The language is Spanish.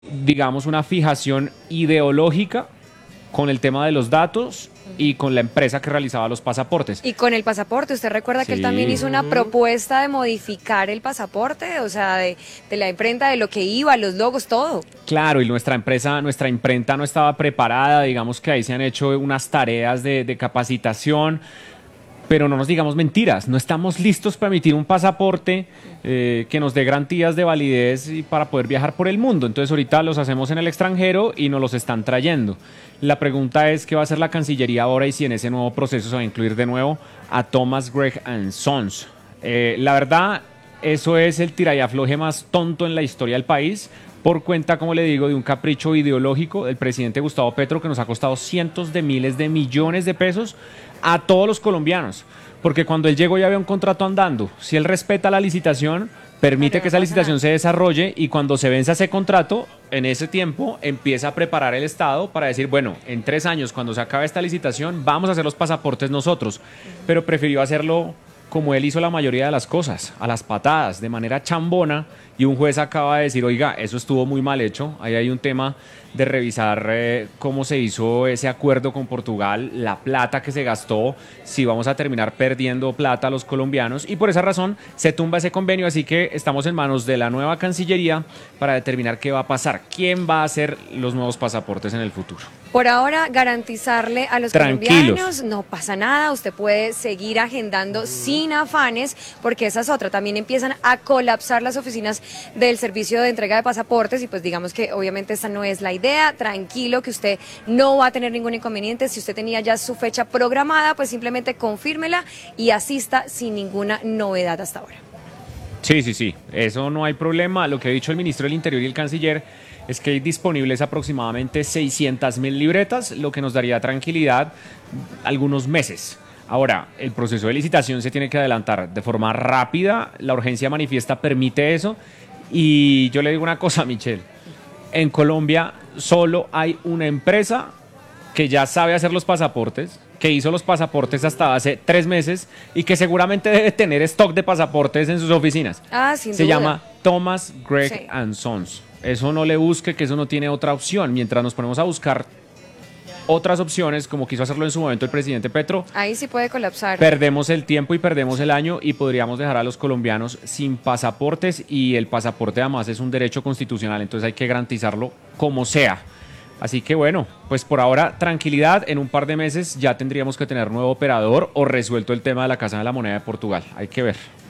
digamos, una fijación ideológica con el tema de los datos y con la empresa que realizaba los pasaportes. Y con el pasaporte, ¿usted recuerda que él también hizo una propuesta de modificar el pasaporte? O sea, de la imprenta, de lo que iba, los logos, todo. Claro, y nuestra imprenta no estaba preparada, digamos que ahí se han hecho unas tareas de capacitación, pero no nos digamos mentiras, no estamos listos para emitir un pasaporte que nos dé garantías de validez y para poder viajar por el mundo. Entonces ahorita los hacemos en el extranjero y nos los están trayendo. La pregunta es qué va a hacer la Cancillería ahora y si en ese nuevo proceso se va a incluir de nuevo a Thomas Gregg and Sons. La verdad, eso es el tira y afloje más tonto en la historia del país, por cuenta, como le digo, de un capricho ideológico del presidente Gustavo Petro que nos ha costado cientos de miles de millones de pesos a todos los colombianos. Porque cuando él llegó ya había un contrato andando. Si él respeta la licitación, permite que esa licitación se desarrolle y cuando se venza ese contrato, en ese tiempo empieza a preparar el Estado para decir, bueno, en 3 años, cuando se acabe esta licitación, vamos a hacer los pasaportes nosotros. Pero prefirió hacerlo como él hizo la mayoría de las cosas, a las patadas, de manera chambona, y un juez acaba de decir, oiga, eso estuvo muy mal hecho, ahí hay un tema de revisar cómo se hizo ese acuerdo con Portugal, la plata que se gastó, si vamos a terminar perdiendo plata a los colombianos, y por esa razón se tumba ese convenio, así que estamos en manos de la nueva Cancillería para determinar qué va a pasar, quién va a hacer los nuevos pasaportes en el futuro. Por ahora, garantizarle a los colombianos, no pasa nada, usted puede seguir agendando sin afanes, porque esa es otra, también empiezan a colapsar las oficinas del servicio de entrega de pasaportes y pues digamos que obviamente esta no es la idea, tranquilo que usted no va a tener ningún inconveniente, si usted tenía ya su fecha programada, pues simplemente confírmela y asista sin ninguna novedad hasta ahora. Sí, eso no hay problema, lo que ha dicho el ministro del Interior y el canciller es que hay disponibles aproximadamente 600.000 libretas, lo que nos daría tranquilidad algunos meses. Ahora, el proceso de licitación se tiene que adelantar de forma rápida, la urgencia manifiesta permite eso, y yo le digo una cosa, Michelle, en Colombia solo hay una empresa que ya sabe hacer los pasaportes, que hizo los pasaportes hasta hace 3 meses y que seguramente debe tener stock de pasaportes en sus oficinas. Sin Se duda. llama Thomas Gregg and Sons. Eso no le busque, que eso no tiene otra opción. Mientras nos ponemos a buscar otras opciones, como quiso hacerlo en su momento el presidente Petro, ahí sí puede colapsar. Perdemos el tiempo y perdemos el año y podríamos dejar a los colombianos sin pasaportes, y el pasaporte además es un derecho constitucional, entonces hay que garantizarlo como sea. Así que bueno, pues por ahora tranquilidad, en un par de meses ya tendríamos que tener nuevo operador o resuelto el tema de la Casa de la Moneda de Portugal. Hay que ver.